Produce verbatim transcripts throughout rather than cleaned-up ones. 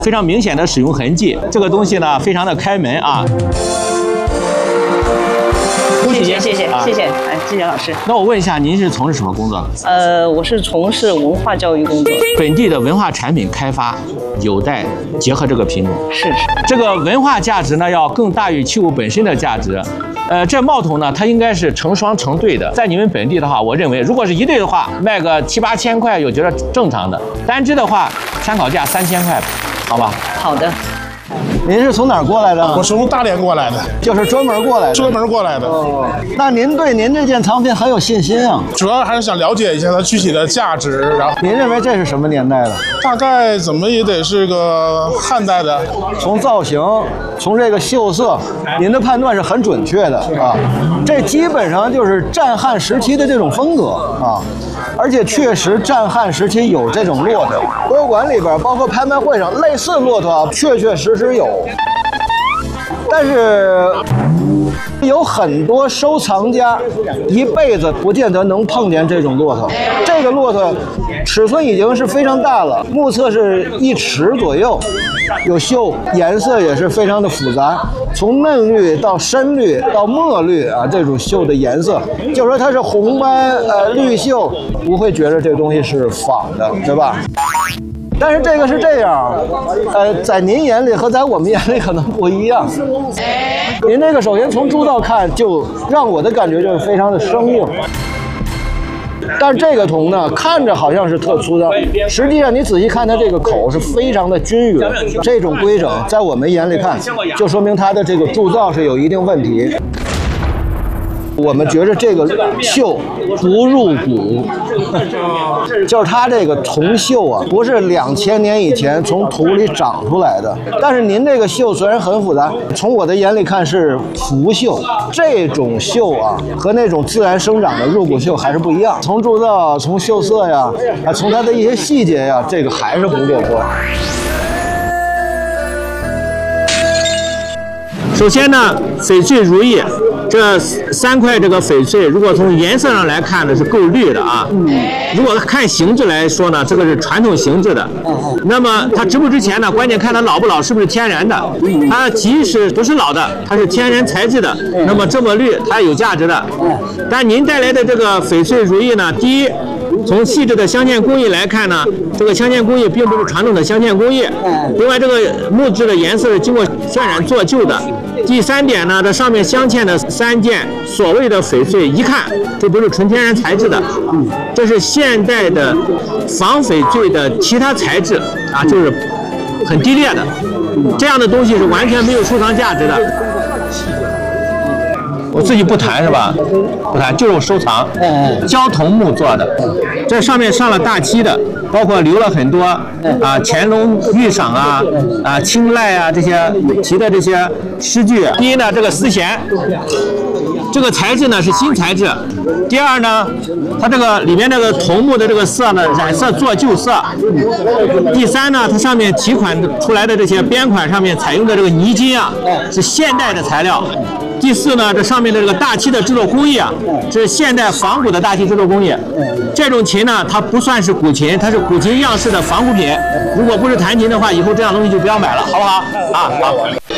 非常明显的使用痕迹。这个东西呢，非常的开门啊。 谢谢谢谢谢谢，哎，谢谢老师。 那我问一下，您是从事什么工作？ 呃，我是从事文化教育工作。 本地的文化产品开发有待结合这个品种。 是是。 这个文化价值呢，要更大于器物本身的价值。呃，这帽筒呢，它应该是成双成对的。在你们本地的话，我认为如果是一对的话，卖个七八千块，我觉得正常的。单只的话，参考价三千块，好吧？ 好的。 您是从哪儿过来的？ 我是从大连过来的， 就是专门过来的。 专门过来的。 哦，那您对您这件藏品很有信心啊？ 主要还是想了解一下它具体的价值。然后， 您认为这是什么年代的？ 大概怎么也得是个汉代的。 从造型，从这个绣色，您的判断是很准确的啊。这基本上就是战汉时期的这种风格啊，而且确实战汉时期有这种骆驼，博物馆里边包括拍卖会上类似骆驼确确实实有。但是有很多收藏家一辈子不见得能碰见这种骆驼。这个骆驼尺寸已经是非常大了，目测是一尺左右，有绣，颜色也是非常的复杂，从嫩绿到深绿到墨绿啊，这种绣的颜色，就说它是红斑呃绿绣，不会觉得这东西是仿的，对吧？但是这个是这样，呃，在您眼里和在我们眼里可能不一样。您这个首先从铸造看，就让我的感觉就是非常的生硬。但这个铜呢，看着好像是特粗糙，实际上你仔细看它这个口是非常的均匀，这种规整在我们眼里看，就说明它的这个铸造是有一定问题。我们觉着这个绣不入骨，就是它这个铜绣啊，不是两千年以前从土里长出来的。但是您这个绣虽然很复杂，从我的眼里看是浮绣，这种绣啊和那种自然生长的入骨绣还是不一样。从铸造、从绣色呀，啊，从它的一些细节呀，这个还是不够多。 首先呢，翡翠如意。这三块这个翡翠，如果从颜色上来看呢，是够绿的啊。如果看形制来说呢，这个是传统形制的。那么它值不值钱呢？关键看它老不老，是不是天然的。它即使不是老的，它是天然材质的，那么这么绿，它有价值的。但您带来的这个翡翠如意呢，第一，从细致的镶嵌工艺来看呢，这个镶嵌工艺并不是传统的镶嵌工艺。另外，这个木质的颜色是经过渲染做旧的。第三点呢，这上面镶嵌的三件所谓的翡翠，一看这不是纯天然材质的，这是现代的仿翡翠的其他材质啊，就是很低劣的，这样的东西是完全没有收藏价值的。我自己不谈是吧？不谈，就是我收藏，胶桐木做的，这上面上了大漆的，包括留了很多啊乾隆御赏啊啊青睐啊这些题的这些诗句。第一呢，这个丝弦，这个材质呢是新材质。第二呢，它这个里面这个桐木的这个色呢染色做旧色。第三呢，它上面提款出来的这些边款上面采用的这个泥金啊是现代的材料。第四呢，这上面的这个大漆的制作工艺啊，是现代仿古的大漆制作工艺。这种琴呢，它不算是古琴，它是古琴样式的仿古品。如果不是弹琴的话，以后这样东西就不要买了，好不好？啊，好。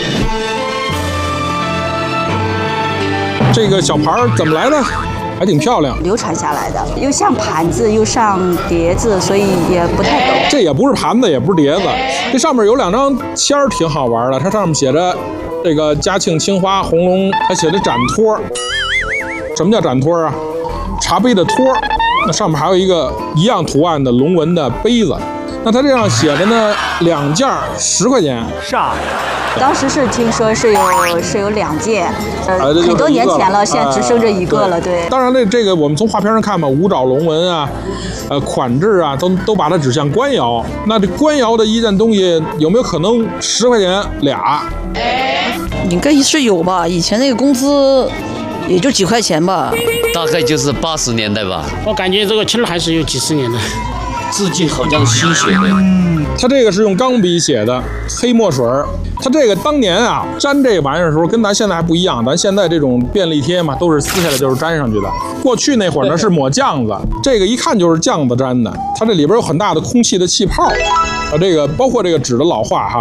这个小盘儿怎么来的？还挺漂亮， 流传下来的，又像盘子又像碟子，所以也不太懂。 这也不是盘子，也不是碟子，这上面有两张签儿，挺好玩的。它上面写着这个嘉庆青花红龙，还写着展托。什么叫展托啊？茶杯的托，那上面还有一个一样图案的龙纹的杯子。那它这样写着呢，两件十块钱。是啊。 当时是听说是有是有两件，呃，很多年前了，现在只剩这一个了，对。 当然这这个我们从画片上看嘛，五爪龙纹啊，呃，款制啊，都都把它指向官窑。那这官窑的一件东西有没有可能十块钱俩？ 应该是有吧，以前那个工资也就几块钱吧。 大概就是八十年代吧。 我感觉这个签还是有几十年的。 字迹好像新写的， 它这个是用钢笔写的，黑墨水儿。它这个当年啊，粘这玩意儿的时候跟咱现在还不一样，咱现在这种便利贴嘛，都是撕下来就是粘上去的。过去那会儿呢是抹酱子，这个一看就是酱子粘的，它这里边有很大的空气的气泡。啊，这个包括这个纸的老化哈，